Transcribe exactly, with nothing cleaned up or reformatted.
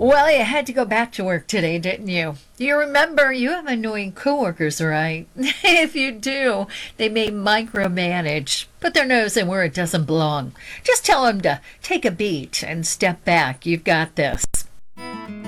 Well, you had to go back to work today, didn't you? You remember you have annoying coworkers, right? If you do, they may micromanage, put their nose in where it doesn't belong. Just tell them to take a beat and step back. You've got this.